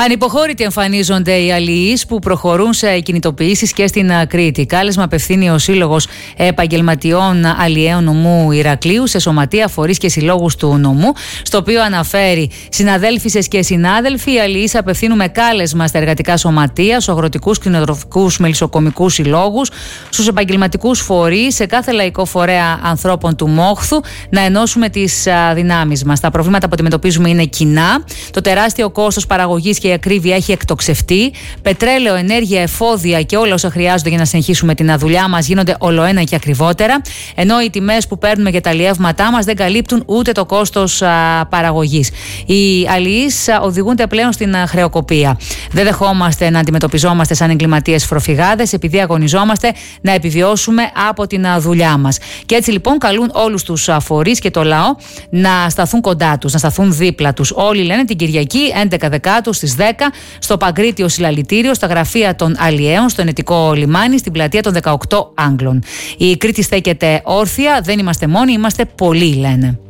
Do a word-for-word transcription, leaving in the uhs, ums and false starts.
Ανυποχώρητοι εμφανίζονται οι αλληλείς που προχωρούν σε κινητοποιήσεις και στην Κρήτη. Κάλεσμα απευθύνει ο Σύλλογος Επαγγελματιών Αλλιέων Νομού Ηρακλείου σε σωματεία, φορείς και συλλόγους του νομού, στο οποίο αναφέρει: συναδέλφισες και συνάδελφοι, οι αλληλείς απευθύνουμε κάλεσμα στα εργατικά σωματεία, στους αγροτικούς, κτηνοτροφικούς, μελισσοκομικούς συλλόγους, στους επαγγελματικούς φορείς, σε κάθε λαϊκό φορέα ανθρώπων του μόχθου, να ενώσουμε τις δυνάμεις μας. Τα προβλήματα που αντιμετωπίζουμε είναι κοινά. Το τεράστιο κόστος παραγωγής και η ακρίβεια έχει εκτοξευτεί. Πετρέλαιο, ενέργεια, εφόδια και όλα όσα χρειάζονται για να συνεχίσουμε την δουλειά μας γίνονται ολοένα και ακριβότερα. Ενώ οι τιμές που παίρνουμε για τα αλλιεύματά μας δεν καλύπτουν ούτε το κόστος παραγωγής. Οι αλληλείς οδηγούνται πλέον στην χρεοκοπία. Δεν δεχόμαστε να αντιμετωπιζόμαστε σαν εγκληματίες φοροφυγάδες, επειδή αγωνιζόμαστε να επιβιώσουμε από την δουλειά μας. Και έτσι λοιπόν καλούν όλους τους φορείς και το λαό να σταθούν κοντά τους, να σταθούν δίπλα τους. Όλοι λένε την Κυριακή έντεκα Δεκάτου στις δέκα στο Παγκρίτιο Συλλαλητήριο, στα γραφεία των Αλλιέων, στο Ενετικό Λιμάνι, στην πλατεία των δεκαοκτώ Άγγλων. Η Κρήτη στέκεται όρθια, δεν είμαστε μόνοι, είμαστε πολλοί, λένε.